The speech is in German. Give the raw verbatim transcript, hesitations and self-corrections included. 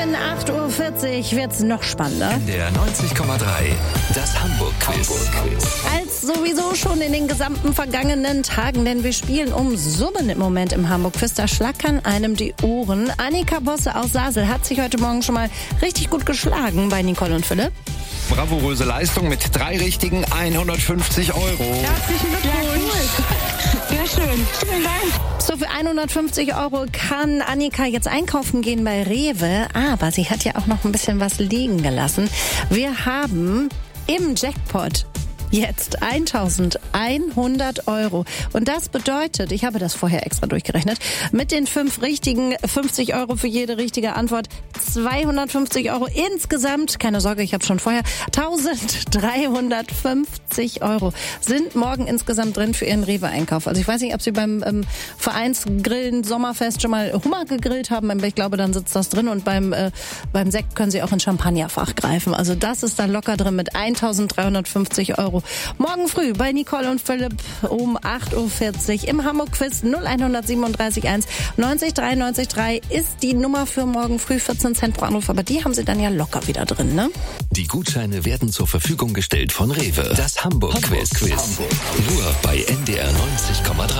In acht Uhr vierzig wird's noch spannender. In der neunzig Komma drei, das Hamburg-Quiz. Als sowieso schon in den gesamten vergangenen Tagen, denn wir spielen um Summen im Moment im Hamburg-Quiz. Da schlackern einem die Ohren. Annika Bosse aus Sasel hat sich heute Morgen schon mal richtig gut geschlagen bei Nicole und Philipp. Bravouröse Leistung mit drei richtigen hundertfünfzig Euro. Herzlichen Glückwunsch. Ja, schön. Vielen Dank. So, für hundertfünfzig Euro kann Annika jetzt einkaufen gehen bei Rewe, aber sie hat ja auch noch ein bisschen was liegen gelassen. Wir haben im Jackpot jetzt eintausendeinhundert Euro. Und das bedeutet, ich habe das vorher extra durchgerechnet, mit den fünf richtigen, fünfzig Euro für jede richtige Antwort, zweihundertfünfzig Euro insgesamt, keine Sorge, ich habe schon vorher, eintausenddreihundertfünfzig Euro sind morgen insgesamt drin für Ihren Rewe-Einkauf. Also ich weiß nicht, ob Sie beim ähm, Vereinsgrillen Sommerfest schon mal Hummer gegrillt haben, aber ich glaube, dann sitzt das drin und beim, äh, beim Sekt können Sie auch ins Champagnerfach greifen. Also das ist da locker drin mit eintausenddreihundertfünfzig Euro. Morgen früh bei Nicole und Philipp um acht Uhr vierzig im Hamburg-Quiz null eins sieben drei eins neunzig drei neunzig drei ist die Nummer für morgen früh, vierzehn Cent pro Anruf, aber die haben Sie dann ja locker wieder drin, ne? Die Gutscheine werden zur Verfügung gestellt von Rewe. Das Hamburg-Quiz. Hamburg. Nur bei N D R neunzig Komma drei.